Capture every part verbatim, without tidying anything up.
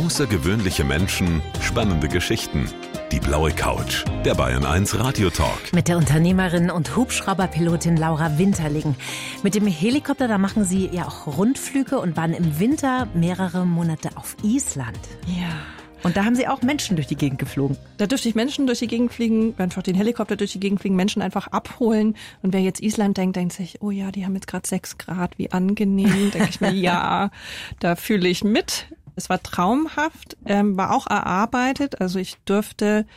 Außergewöhnliche Menschen, spannende Geschichten. Die blaue Couch, der Bayern eins Radiotalk. Mit der Unternehmerin und Hubschrauberpilotin Laura Winterling. Mit dem Helikopter, da machen Sie ja auch Rundflüge und waren im Winter mehrere Monate auf Island. Ja. Und da haben Sie auch Menschen durch die Gegend geflogen. Da dürfte ich Menschen durch die Gegend fliegen, einfach den Helikopter durch die Gegend fliegen, Menschen einfach abholen. Und wer jetzt Island denkt, denkt sich, oh ja, die haben jetzt gerade sechs Grad, wie angenehm. Denke ich mir, ja, da fühle ich mit. Es war traumhaft, ähm, war auch erarbeitet. Also ich durfte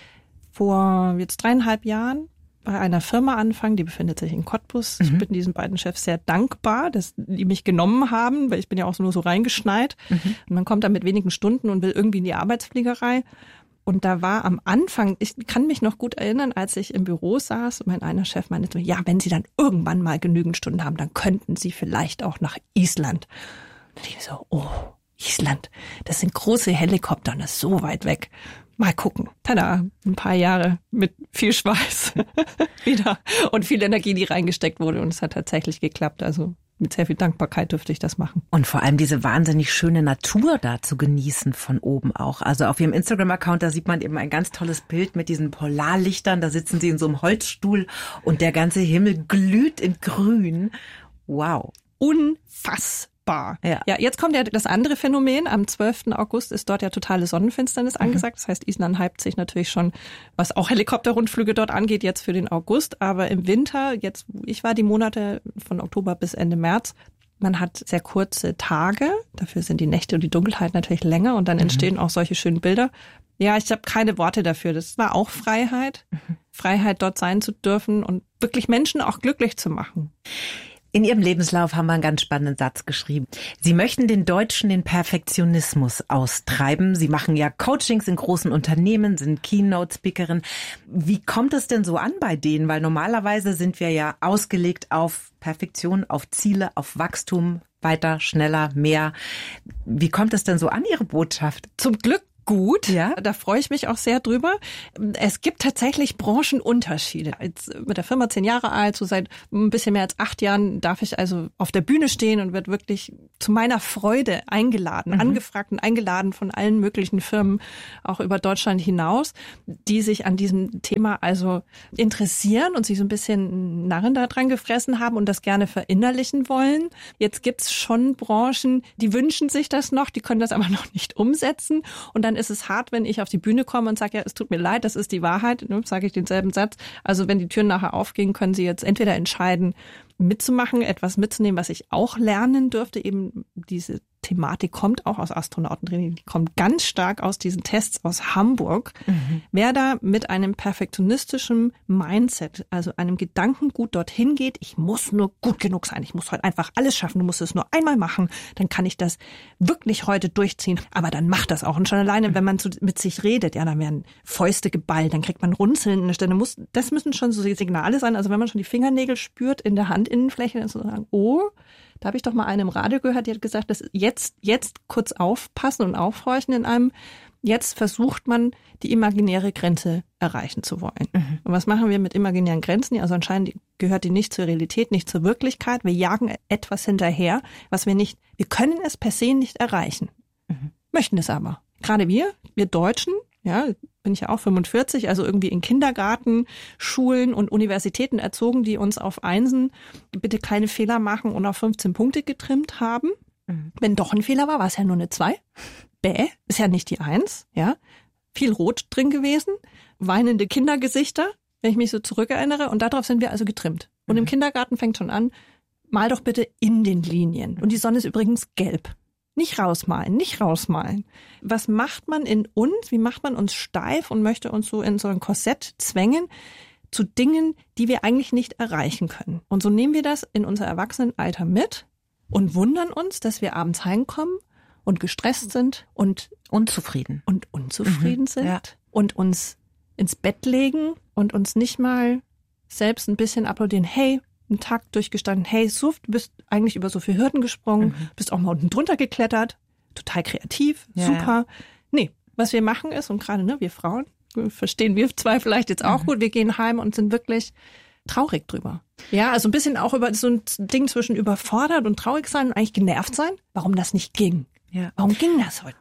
vor jetzt dreieinhalb Jahren bei einer Firma anfangen, die befindet sich in Cottbus. Mhm. Ich bin diesen beiden Chefs sehr dankbar, dass die mich genommen haben, weil ich bin ja auch nur so reingeschneit. Mhm. Und man kommt da mit wenigen Stunden und will irgendwie in die Arbeitsfliegerei. Und da war am Anfang, ich kann mich noch gut erinnern, als ich im Büro saß und mein einer Chef meinte, ja, wenn Sie dann irgendwann mal genügend Stunden haben, dann könnten Sie vielleicht auch nach Island. Und ich so, oh, Island, das sind große Helikopter und das ist so weit weg. Mal gucken. Tada, ein paar Jahre mit viel Schweiß wieder und viel Energie, die reingesteckt wurde. Und es hat tatsächlich geklappt. Also mit sehr viel Dankbarkeit dürfte ich das machen. Und vor allem diese wahnsinnig schöne Natur da zu genießen von oben auch. Also auf Ihrem Instagram-Account, da sieht man eben ein ganz tolles Bild mit diesen Polarlichtern. Da sitzen Sie in so einem Holzstuhl und der ganze Himmel glüht in grün. Wow. Unfassbar. Ja. ja, jetzt kommt ja das andere Phänomen. Am zwölften August ist dort ja totale Sonnenfinsternis angesagt. Das heißt, Island hypt sich natürlich schon, was auch Helikopterrundflüge dort angeht, jetzt für den August. Aber im Winter, jetzt, ich war die Monate von Oktober bis Ende März, man hat sehr kurze Tage. Dafür sind die Nächte und die Dunkelheit natürlich länger und dann mhm. entstehen auch solche schönen Bilder. Ja, ich habe keine Worte dafür. Das war auch Freiheit. Mhm. Freiheit, dort sein zu dürfen und wirklich Menschen auch glücklich zu machen. In Ihrem Lebenslauf haben wir einen ganz spannenden Satz geschrieben. Sie möchten den Deutschen den Perfektionismus austreiben. Sie machen ja Coachings in großen Unternehmen, sind Keynote-Speakerin. Wie kommt es denn so an bei denen? Weil normalerweise sind wir ja ausgelegt auf Perfektion, auf Ziele, auf Wachstum, weiter, schneller, mehr. Wie kommt es denn so an, Ihre Botschaft? Zum Glück gut, ja, da freue ich mich auch sehr drüber. Es gibt tatsächlich Branchenunterschiede. Jetzt mit der Firma zehn Jahre alt, so seit ein bisschen mehr als acht Jahren darf ich also auf der Bühne stehen und wird wirklich zu meiner Freude eingeladen, mhm. angefragt und eingeladen von allen möglichen Firmen, auch über Deutschland hinaus, die sich an diesem Thema also interessieren und sich so ein bisschen Narren da dran gefressen haben und das gerne verinnerlichen wollen. Jetzt gibt's schon Branchen, die wünschen sich das noch, die können das aber noch nicht umsetzen und dann ist es hart, wenn ich auf die Bühne komme und sage, ja, es tut mir leid, das ist die Wahrheit, ne, sage ich denselben Satz. Also wenn die Türen nachher aufgehen, können Sie jetzt entweder entscheiden, mitzumachen, etwas mitzunehmen, was ich auch lernen dürfte. Eben diese Thematik kommt auch aus Astronautentraining, die kommt ganz stark aus diesen Tests aus Hamburg. Mhm. Wer da mit einem perfektionistischen Mindset, also einem Gedankengut dorthin geht, ich muss nur gut genug sein, ich muss heute einfach alles schaffen, du musst es nur einmal machen, dann kann ich das wirklich heute durchziehen. Aber dann macht das auch. Und schon alleine, wenn man so mit sich redet, ja, dann werden Fäuste geballt, dann kriegt man Runzeln in der Stelle. Muss, das müssen schon so Signale sein. Also wenn man schon die Fingernägel spürt in der Handinnenfläche, dann so sagen, oh, da habe ich doch mal eine im Radio gehört, die hat gesagt, dass jetzt, jetzt kurz aufpassen und aufhorchen in einem, jetzt versucht man, die imaginäre Grenze erreichen zu wollen. Mhm. Und was machen wir mit imaginären Grenzen? Also anscheinend gehört die nicht zur Realität, nicht zur Wirklichkeit. Wir jagen etwas hinterher, was wir nicht, wir können es per se nicht erreichen. Mhm. Möchten es aber. Gerade wir, wir Deutschen, ja, bin ich ja auch fünfundvierzig, also irgendwie in Kindergarten, Schulen und Universitäten erzogen, die uns auf Einsen bitte keine Fehler machen und auf fünfzehn Punkte getrimmt haben. Mhm. Wenn doch ein Fehler war, war es ja nur eine zwei. Bäh, ist ja nicht die Eins, ja. Viel Rot drin gewesen, weinende Kindergesichter, wenn ich mich so zurückerinnere. Und darauf sind wir also getrimmt. Und mhm. im Kindergarten fängt schon an, mal doch bitte in den Linien. Und die Sonne ist übrigens gelb. Nicht rausmalen, nicht rausmalen. Was macht man in uns? Wie macht man uns steif und möchte uns so in so ein Korsett zwängen zu Dingen, die wir eigentlich nicht erreichen können? Und so nehmen wir das in unser Erwachsenenalter mit und wundern uns, dass wir abends heimkommen und gestresst sind und unzufrieden und unzufrieden mhm, sind ja. und uns ins Bett legen und uns nicht mal selbst ein bisschen applaudieren. Hey, einen Tag durchgestanden. Hey, so, du bist eigentlich über so viele Hürden gesprungen, mhm. bist auch mal unten drunter geklettert, total kreativ, ja, super. Ja. Nee, was wir machen ist, und gerade ne, wir Frauen, verstehen wir zwei vielleicht jetzt auch mhm. gut, wir gehen heim und sind wirklich traurig drüber. Ja, also ein bisschen auch über so ein Ding zwischen überfordert und traurig sein und eigentlich genervt sein, warum das nicht ging. Ja. Warum ging das heute nicht?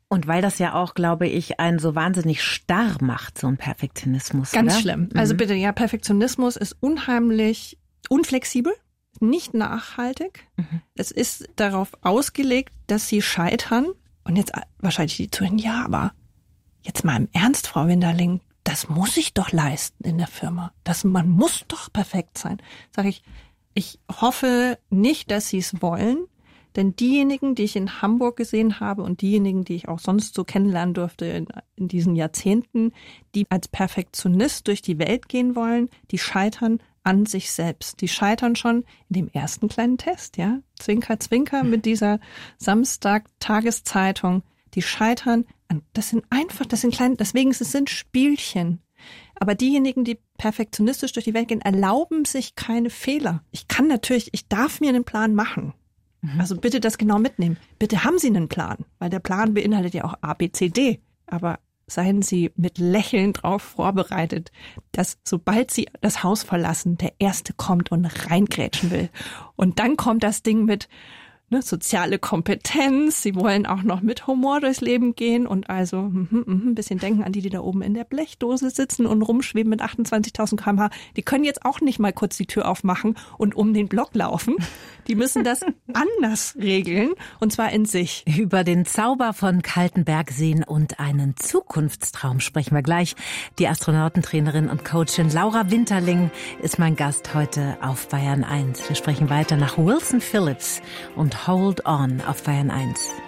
Und weil das ja auch, glaube ich, einen so wahnsinnig starr macht, so ein Perfektionismus. Ganz oder? schlimm. Also Mhm. bitte, ja, Perfektionismus ist unheimlich unflexibel, nicht nachhaltig. Mhm. Es ist darauf ausgelegt, dass sie scheitern. Und jetzt wahrscheinlich die zuhören, ja, aber jetzt mal im Ernst, Frau Winterling, das muss ich doch leisten in der Firma. Das, man muss doch perfekt sein. Sag ich, ich hoffe nicht, dass Sie es wollen. Denn diejenigen, die ich in Hamburg gesehen habe und diejenigen, die ich auch sonst so kennenlernen durfte in, in diesen Jahrzehnten, die als Perfektionist durch die Welt gehen wollen, die scheitern an sich selbst. Die scheitern schon in dem ersten kleinen Test, ja. Zwinker, Zwinker mit dieser Samstag-Tageszeitung. Die scheitern an, das sind einfach, das sind kleine, deswegen es sind Spielchen. Aber diejenigen, die perfektionistisch durch die Welt gehen, erlauben sich keine Fehler. Ich kann natürlich, ich darf mir einen Plan machen. Also bitte das genau mitnehmen. Bitte haben Sie einen Plan, weil der Plan beinhaltet ja auch A, B, C, D. Aber seien Sie mit Lächeln drauf vorbereitet, dass sobald Sie das Haus verlassen, der Erste kommt und reingrätschen will. Und dann kommt das Ding mit ne, soziale Kompetenz. Sie wollen auch noch mit Humor durchs Leben gehen und also mm, mm, mm, ein bisschen denken an die, die da oben in der Blechdose sitzen und rumschweben mit achtundzwanzigtausend Kilometer pro Stunde. Die können jetzt auch nicht mal kurz die Tür aufmachen und um den Block laufen. Die müssen das anders regeln, und zwar in sich. Über den Zauber von Kaltenbergseen und einen Zukunftstraum sprechen wir gleich. Die Astronautentrainerin und Coachin Laura Winterling ist mein Gast heute auf Bayern eins. Wir sprechen weiter nach Wilson Phillips und Hold On auf Bayern eins.